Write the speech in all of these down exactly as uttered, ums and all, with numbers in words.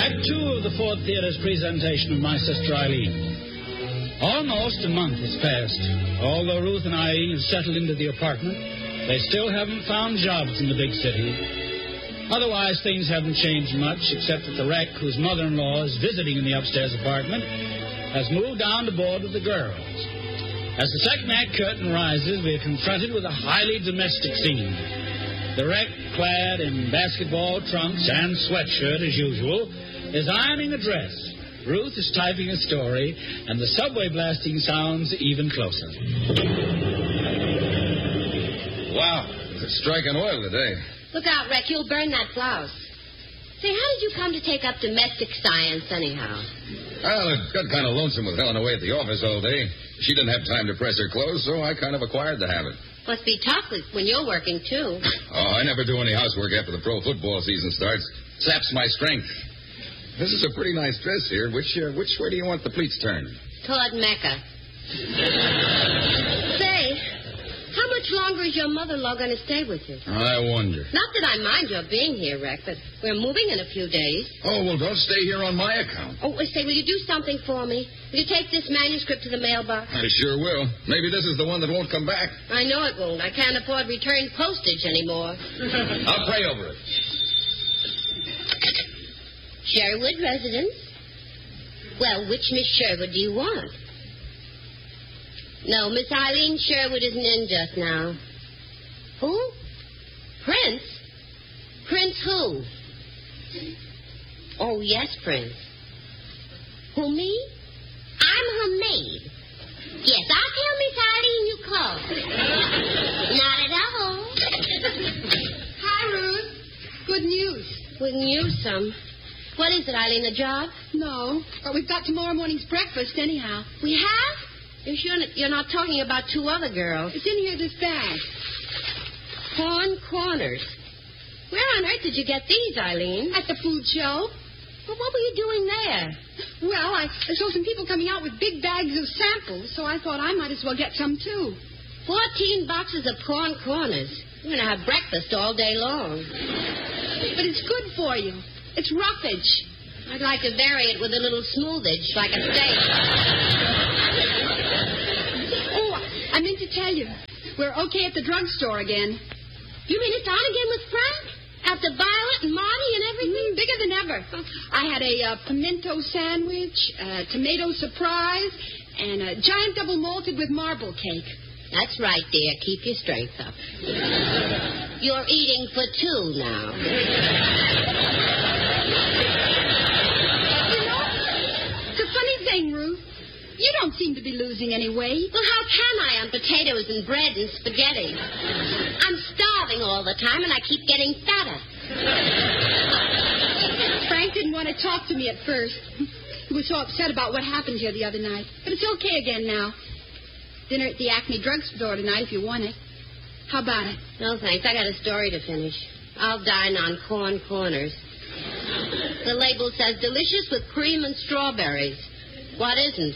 Act two of the Ford Theater's presentation of My Sister Eileen. Almost a month has passed. Although Ruth and Eileen have settled into the apartment, they still haven't found jobs in the big city. Otherwise, things haven't changed much, except that the wreck, whose mother-in-law is visiting in the upstairs apartment, has moved down to board with the girls. As the second act curtain rises, we are confronted with a highly domestic scene. The wreck, clad in basketball trunks and sweatshirt as usual, is ironing a dress. Ruth is typing a story, and the subway blasting sounds even closer. Wow, it's striking oil today. Look out, Rick, you'll burn that blouse. Say, how did you come to take up domestic science anyhow? Well, it got kind of lonesome with Helen away at the office all day. She didn't have time to press her clothes, so I kind of acquired the habit. Must be tough when you're working, too. Oh, I never do any housework after the pro football season starts. Saps my strength. This is a pretty nice dress here. Which uh, which way do you want the pleats turned? Toward Mecca. Say, how much longer is your mother-in-law going to stay with you? I wonder. Not that I mind your being here, Rick, but we're moving in a few days. Oh, well, don't stay here on my account. Oh, say, will you do something for me? Will you take this manuscript to the mailbox? I sure will. Maybe this is the one that won't come back. I know it won't. I can't afford return postage anymore. I'll pray over it. Sherwood residence? Well, which Miss Sherwood do you want? No, Miss Eileen Sherwood isn't in just now. Who? Prince? Prince who? Oh, yes, Prince. Who, me? I'm her maid. Yes, I'll tell Miss Eileen you called. Not at all. Hi, Ruth. Good news. Good news, some. What is it, Eileen, a job? No, but we've got tomorrow morning's breakfast anyhow. We have? You're sure you're not talking about two other girls? It's in here, this bag. Corn Corners. Where on earth did you get these, Eileen? At the food show. Well, what were you doing there? Well, I, I saw some people coming out with big bags of samples, so I thought I might as well get some, too. Fourteen boxes of Corn Corners. You're going to have breakfast all day long. But it's good for you. It's roughage. I'd like to vary it with a little smoothage, like a steak. Oh, I meant to tell you. We're okay at the drugstore again. You mean it's on again with Frank? After Violet and Marty and everything? Mm, bigger than ever. I had a uh, pimento sandwich, a tomato surprise, and a giant double malted with marble cake. That's right, dear. Keep your strength up. You're eating for two now. You know, it's a funny thing, Ruth. You don't seem to be losing any weight. Well, how can I on potatoes and bread and spaghetti? I'm starving all the time, and I keep getting fatter. Frank didn't want to talk to me at first. He was so upset about what happened here the other night. But it's okay again now. Dinner at the Acme drugstore tonight if you want it. How about it? No, thanks. I got a story to finish. I'll dine on Corn Corners. The label says delicious with cream and strawberries. What isn't?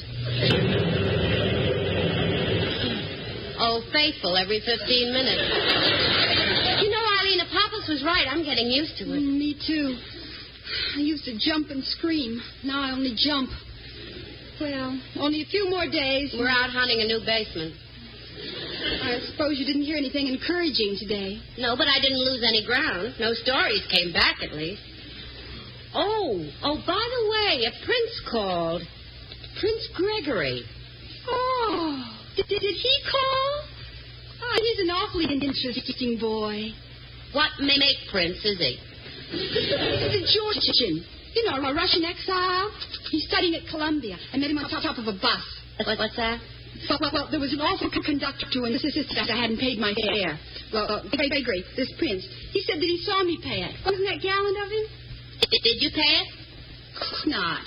Oh, faithful every fifteen minutes. You know, Eileen, if Pappas was right, I'm getting used to it. Mm, me too. I used to jump and scream. Now I only jump. Well, only a few more days. We're out hunting a new basement. I suppose you didn't hear anything encouraging today. No, but I didn't lose any ground. No stories came back, at least. Oh, oh, by the way, a prince called. Prince Gregory. Oh, did, did he call? Oh, he's an awfully interesting boy. What may make Prince, is he? He's a Georgian. You know, a Russian exile. He's studying at Columbia. I met him on top, top of a bus. What, what's that? Well, well, well, there was an awful conductor to him. This is that I hadn't paid my fare. Well, uh, Gregory, this prince, he said that he saw me pay it. Wasn't that gallant of him? Did, did you pay it? Of course not.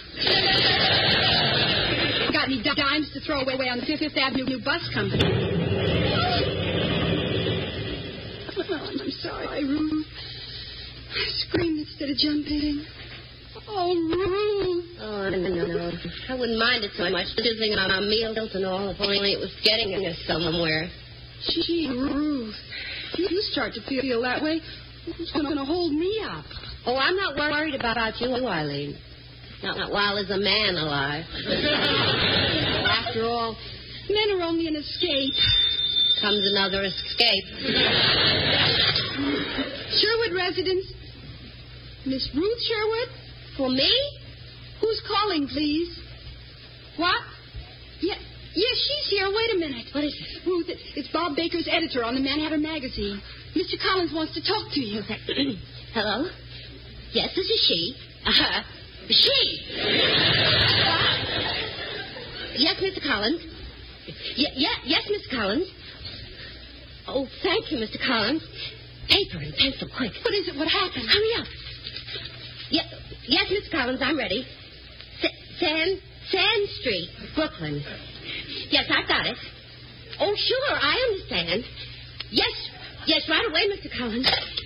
Got any dimes to throw away on the Fifth Avenue new bus company? Oh, I'm sorry, Ruth. I screamed instead of jumping. Oh, Ruth. Oh, no, no, no. I wouldn't mind it so much. Sizzling on our meals and all, if only it was getting us somewhere. Gee, Ruth. If you start to feel that way, who's going to hold me up? Oh, I'm not worried about you, Eileen. Not, not while there's a man alive. After all, men are only an escape. comes another escape. Sherwood residence. Miss Ruth Sherwood? For me? Who's calling, please? What? Yeah, yes, she's here. Wait a minute. What is it? Ruth, it's, it's Bob Baker's editor on the Manhattan Magazine. Mister Collins wants to talk to you. Hello? Yes, this is she. Uh, she! Yes, Mister Collins. Y- yeah, yes, Mister Collins. Oh, thank you, Mister Collins. Paper and pencil, quick. What is it? What happened? Hurry up. Yes, yes, Mister Collins, I'm ready. S- Sand, Sand Street, Brooklyn. Yes, I've got it. Oh, sure, I understand. Yes, yes, right away, Mister Collins.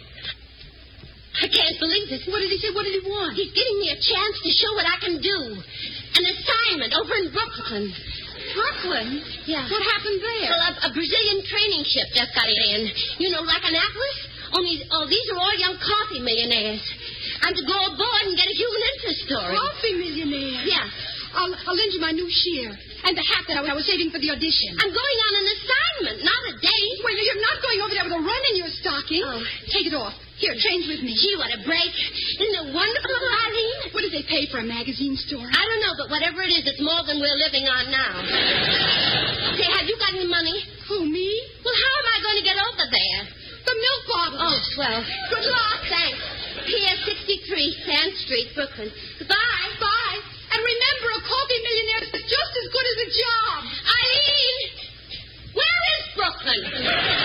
I can't believe this. What did he say? What did he want? He's giving me a chance to show what I can do. An assignment over in Brooklyn. Brooklyn? Yeah. What happened there? Well, a, a Brazilian training ship just got it in. You know, like Annapolis? Only, oh, these are all young coffee millionaires. I'm to go aboard and get a human interest story. Coffee millionaire? Yeah. I'll, I'll lend you my new shear and the hat that I was saving for the audition. I'm going on an assignment, not a date. Well, you're not going over there with a run in your stocking. Oh. Take it off. Here, change with me. Gee, what a break. Isn't it wonderful, Eileen? What do they pay for a magazine store? I don't know, but whatever it is, it's more than we're living on now. Say, have you got any money? Who, me? Well, how am I going to get over there? The milk bottle. Oh, swell. Good luck. Thanks. Pier sixty-three, Sand Street, Brooklyn. Goodbye. Bye. And remember, a coffee millionaire is just as good as a job. Eileen! Where is Brooklyn?